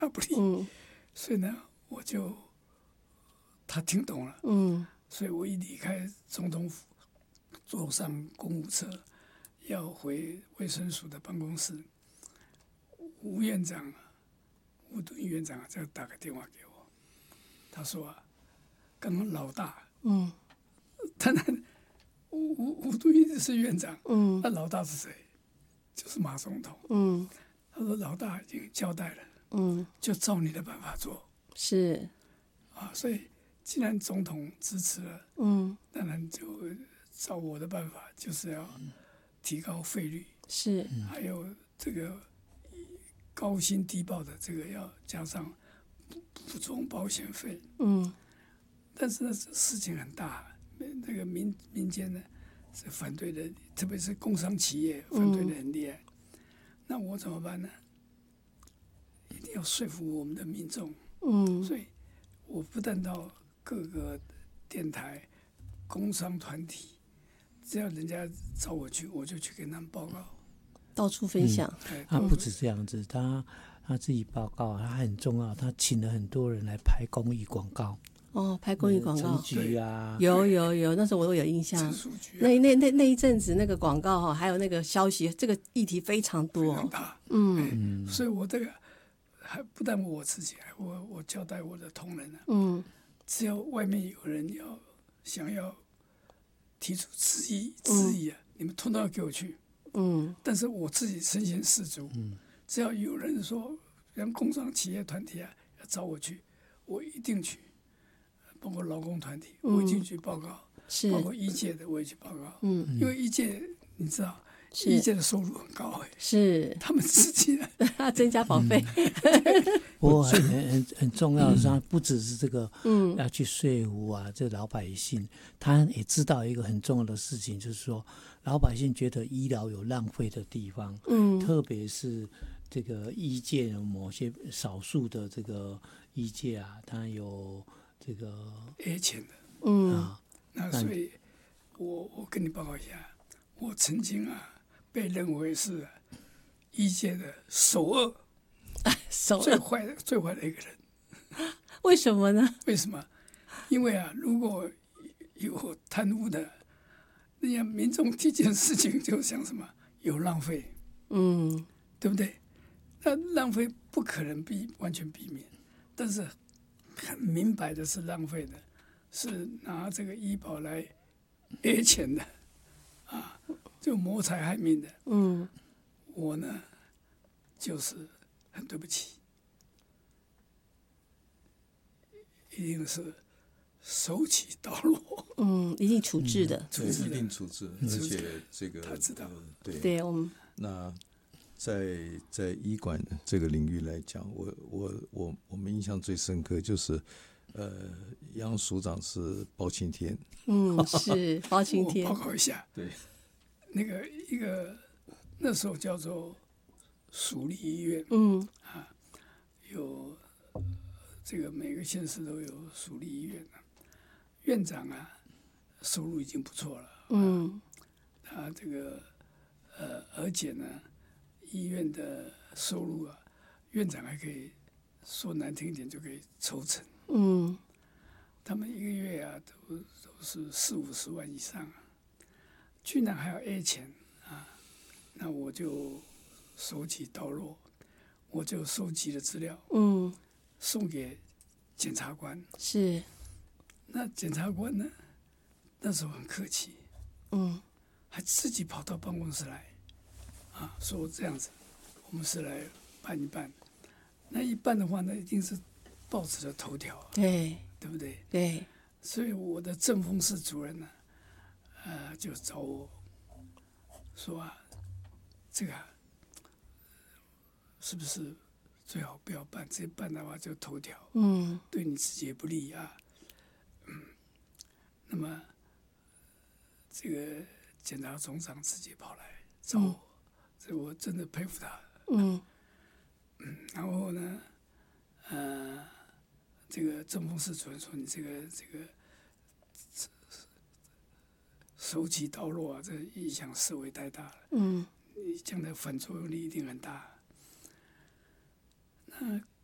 不理。所以呢，他听懂了。所以我一离开总统府，坐上公务车，要回卫生署的办公室，吴敦义院长就打个电话给我，他说刚刚老大，当然吴敦义是院长，那老大是谁？就是马总统。他说老大已经交代了，就照你的办法做。 是所以既然总统支持了，当然就照我的办法，就是要提高费率， 是， 还有这个高薪低报的这个要加上补充保险费。但是呢，这事情很大，那个民间呢是反对的，特别是工商企业反对的很厉害。那我怎么办呢？一定要说服我们的民众。所以我不但到各个电台、工商团体，只要人家找我去，我就去跟他们报告， 到处分享。 他不止这样子，他自己报告，他很重要，他请了很多人来拍公益广告。 拍公益广告， 陈菊啊， 有，那时候我都有印象。那一阵子那个广告还有那个消息，这个议题非常多。 非常大。所以我这个还不但我自己，我交代我的同仁只要外面有人想要提出质疑你们通通要给我去。但是我自己身先士卒。只要有人说像工商企业团体要找我去，我一定去。包括劳工团体，我一定去报告；包括医界的，我也去报告。因为医界你知道，医界的收入很高是他们自己增加保费。 不过很重要的是，不只是这个要去说服这老百姓，他也知道一个很重要的事情，就是说老百姓觉得医疗有浪费的地方，特别是这个医界有某些少数的这个医界他有这个 A 钱的。那所以我跟你报告一下，我曾经被认为是医界的首恶，最坏的一个人。 为什么呢？ 为什么？因为如果有贪污的，人家民众第一件事情就想什么？有浪费，对不对？那浪费不可能完全避免，但是很明白的是浪费的，是拿这个医保来 A 钱的，就谋财害命的。我呢，就是很对不起，一定是手起刀落。 一定处置的， 一定处置，而且这个他知道。 对，我们那在医管这个领域来讲，我们印象最深刻就是杨署长是包青天。 是包青天。 我报告一下， 对， 那个那时候叫做署立医院。有这个每个县市都有署立医院院长收入已经不错了。他这个而且呢，医院的收入院长还可以说难听一点，就可以抽成。他们一个月都是40-50万以上居然还要 A 钱那我就手起刀落，我就收集了资料，送给检察官。 是， 那检察官呢，那时候很客气，还自己跑到办公室来，说这样子，我们是来办一办。那一办的话呢，一定是报纸的头条， 对不对？ 对。 所以我的政风室主任呢，就找我说这个是不是最好不要办？直接办的话就头条，对你自己也不利那么这个检察总长直接跑来找我，这我真的佩服他。然后呢，这个政风室主任说你这个手起刀落这影响社会太大了。你将来反作用力一定很大。那